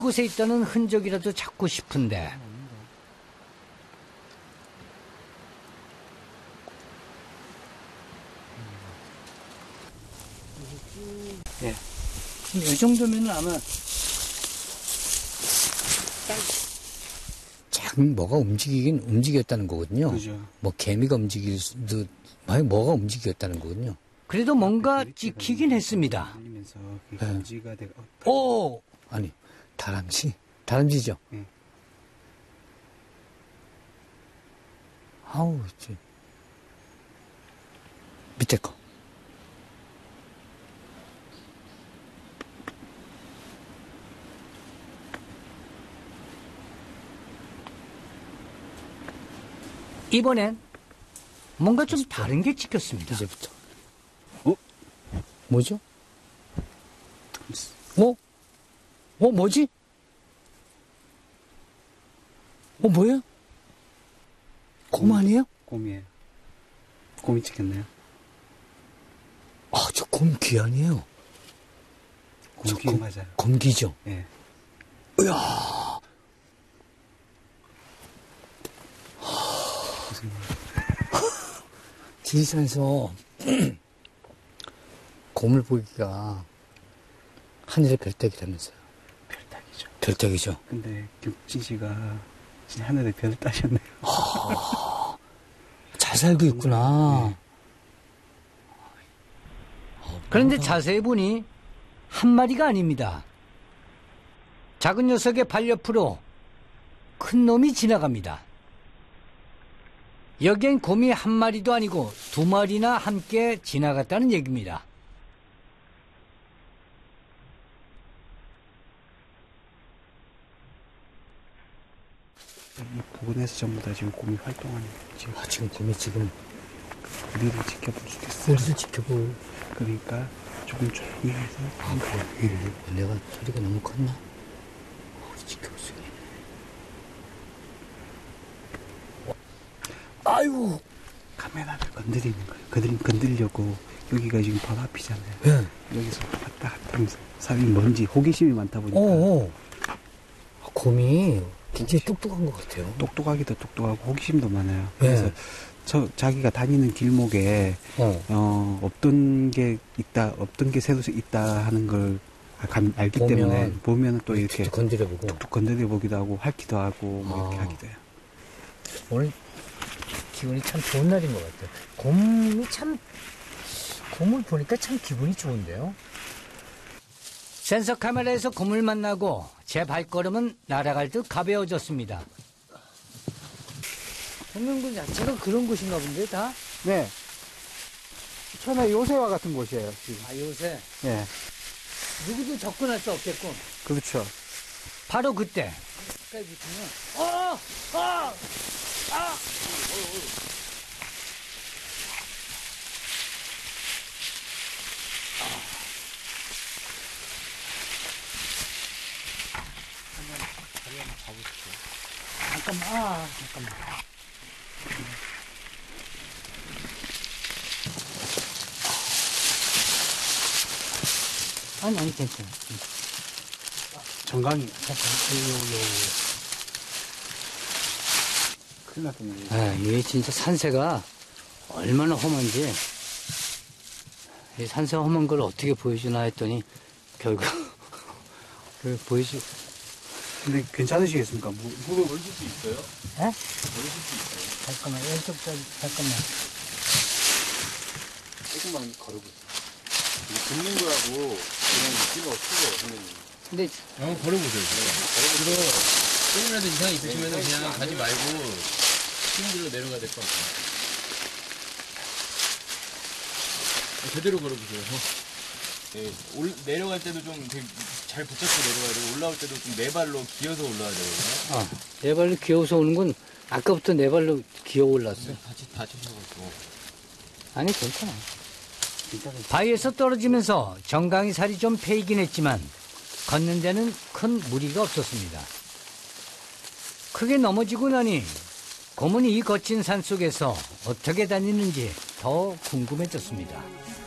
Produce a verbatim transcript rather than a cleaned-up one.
곳에 있다는 흔적이라도 찾고 싶은데 예. 이 정도면 아마 작은 뭐가 움직이긴 움직였다는 거거든요. 그죠. 뭐 개미가 움직일 수도 아니 뭐가 움직였다는 거거든요. 그래도 뭔가 찍히긴 했습니다. 감지가 돼. 오 아니 다람쥐 다람쥐죠. 네. 아우 저 밑에 거. 이번엔 뭔가 좀 다른 게 찍혔습니다. 이제부터. 어? 뭐죠? 어? 어, 뭐지? 어, 뭐야? 곰 아니에요? 곰이에요. 곰이 찍혔나요? 아, 저 곰 귀 아니에요? 곰귀 곰, 맞아요. 곰귀죠? 예. 이야. 지리산에서 곰을 보기가 하늘의 별따기라면서요. 별따기죠. 별따기죠. 근데 김국진 씨가 진짜 하늘의 별을 따셨네요. 아, 잘 살고 있구나. 네. 그런데 자세히 보니 한 마리가 아닙니다. 작은 녀석의 발 옆으로 큰 놈이 지나갑니다. 여기엔 곰이 한 마리도 아니고 두 마리나 함께 지나갔다는 얘기입니다. 이 부근에서 전부 다 지금 곰이 활동하는 지금. 아, 지금 곰이 지금 우리를 지켜볼 수도 있어요. 우리를 지켜볼. 그러니까 조금 조용히 해서. 아, 그래. 예. 내가 소리가 너무 컸나? 우리 지켜볼 수 있네. 아이고. 카메라를 건드리는 거예요. 건드리, 건드리려고 여기가 지금 바로 앞이잖아요. 예. 여기서 왔다 갔다 하면서 사람이 뭔지 호기심이 많다 보니까. 어, 곰이 굉장히 똑똑한 것 같아요. 똑똑하기도 똑똑하고 호기심도 많아요. 예. 그래서 저 자기가 다니는 길목에 어. 어, 없던 게 있다, 없던 게 새로 있다 하는 걸 감- 알기 보면, 때문에 보면 또 이렇게 툭툭 건드려보고. 툭툭 건드려 보기도 하고 핥기도 하고 뭐 이렇게 아. 하기도 해요. 오늘 기분이 참 좋은 날인 것 같아요. 곰이 참, 곰을 보니까 참 기분이 좋은데요. 센서 카메라에서 곰을 만나고 제 발걸음은 날아갈 듯 가벼워졌습니다. 동명군 자체가 그런 곳인가 본데, 다? 네. 천하의 요새와 같은 곳이에요, 지금. 아, 요새 예. 누구도 접근할 수 없겠군. 그렇죠. 바로 그때. 가까이 붙으면, 어! 어! 아! 잠깐만, 아, 잠깐만. 아니, 아니, 괜찮아. 정강이. 잠깐, 요, 요, 큰일 났네. 아, 이게 진짜 산세가 얼마나 험한지, 이 산세 험한 걸 어떻게 보여주나 했더니, 결국, 그, 보여주, 근데 괜찮으시겠습니까? 무, 무릎. 걸으실 수 있어요? 에? 걸으실 수 있어요? 잠깐만, 왼쪽까지, 잠깐만. 조금만 걸어보세요. 이게 걷는 거하고 그냥 느낌이 없어요, 선생님. 근데, 한번 걸어보세요. 그거 조금이라도 이상이 있으시면 그냥 가지 말고 힘들로 내려가야 될 것 같아요. 제대로 걸어보세요. 네, 올, 내려갈 때도 좀 되게 잘 붙잡고 내려가야 되고, 올라올 때도 좀 네 발로 기어서 올라와야 되거든요. 아, 네 발로 기어서 오는 건 아까부터 네 발로 기어 올랐어. 다치, 다치셔가지고. 아니, 괜찮아. 바위에서 떨어지면서 정강이 살이 좀 패이긴 했지만 걷는 데는 큰 무리가 없었습니다. 크게 넘어지고 나니 곰은 이 거친 산 속에서 어떻게 다니는지 더 궁금해졌습니다.